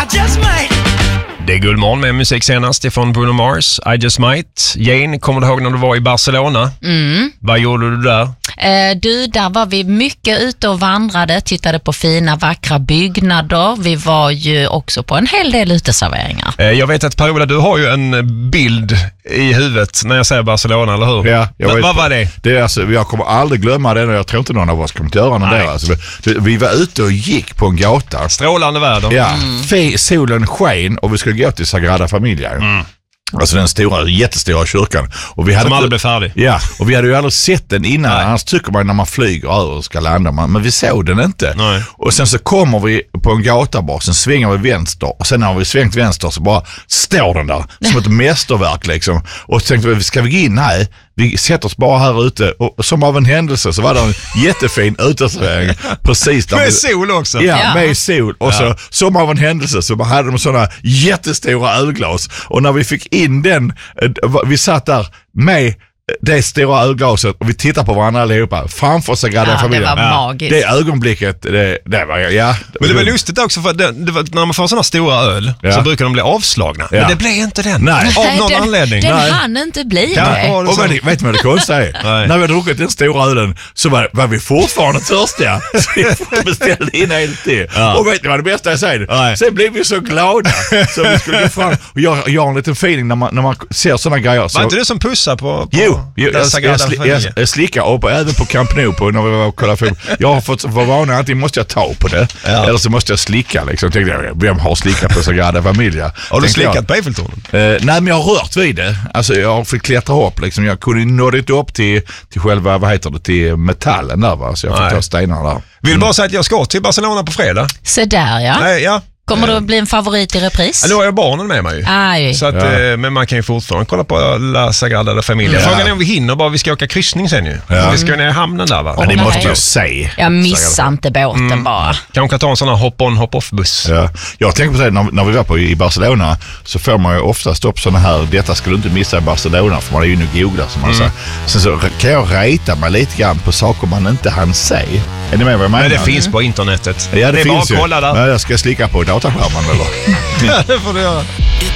just might. Det är Guldmorgon med musik senast ifrån Bruno Mars, I Just Might. Jane, kommer du ihåg när du var i Barcelona? Vad gjorde du där? Där var vi mycket ute och vandrade, tittade på fina, vackra byggnader. Vi var ju också på en hel del uteserveringar. Jag vet att Per-Ola, du har ju en bild i huvudet när jag säger Barcelona, eller hur? Ja, vad var det? Det är alltså, jag kommer aldrig glömma det, och jag tror inte någon av oss kommer att göra någon där. Alltså, vi var ute och gick på en gata. Strålande väder. Ja, solen sken och vi skulle gå till Sagrada Familia. Alltså den jättestora kyrkan. Och vi hade som aldrig blev färdig. Ja, och vi hade ju aldrig sett den innan. Annars tycker man när man flyger över och ska landa. Men vi såg den inte. Nej. Och sen så kommer vi på en gata bara. Sen svänger vi vänster. Och sen när vi svängt vänster så bara står den där. Som ett mästerverk liksom. Och så tänkte vi, ska vi gå in här? Vi sätter oss bara här ute. Och som av en händelse så var det en jättefin uteservering. Precis där med sol också. Ja, med sol. Och så som av en händelse så hade de sådana jättestora ölglas. Och när vi fick in den, vi satt där med det stora ölglaset och vi tittar på varandra allihopa framför Sagrada Familia. Det var magiskt. Det ögonblicket, det var, Men det var lustigt också för det var, när man får sådana stora öl så brukar de bli avslagna. Men det blev inte den. Nej. Av någon anledning. Den hann inte bli det. Och vet du vad det konstiga är? När vi hade druckit den stora ölen så var vi fortfarande törstiga. Så vi beställde in helt till. Och vet du vad det bästa jag säger? Sen blev vi så glada så vi skulle gå fram. Och jag har en liten feeling när man ser sådana grejer. Var inte det som pussar på jag slickar upp även på Camp Nou på när vi var och kollade film. Jag har fått för vana att antingen måste jag ta på det eller så måste jag slicka liksom. Tänkte jag, vem har slickat på Sagrada Familia? Har du slickat på Eiffeltornet? Nej, men jag har rört vid det. Alltså jag fick klättra upp liksom. Jag kunde nå inte upp till själva, vad heter det, till metallen där va. Så jag fick ta stenar där. Vill bara säga att jag ska till Barcelona på fredag. Så där ja. Kommer det att bli en favorit i repris? Nu har jag barnen med mig. Så att, men man kan ju fortfarande kolla på La Sagrada Familia. Frågan är om vi hinner bara, vi ska åka kryssning sen ju. Vi ska ner i hamnen där va? Men det måste jag säga. Jag missar inte båten bara. Kanske ta en sån här hop-on, hop-off-buss. Ja. Jag tänker på det, när vi var i Barcelona så får man ju oftast upp såna här, detta skulle du inte missa i Barcelona för man är ju nu googlar som man säger. Sen så kan jag reta mig lite grann på saker man inte hann säga. Är ni med vad jag menar? Men det finns på internetet. Ja, det är finns bara att kolla där. Ja, jag ska slicka på dataskärmen eller? Ja, det får du göra.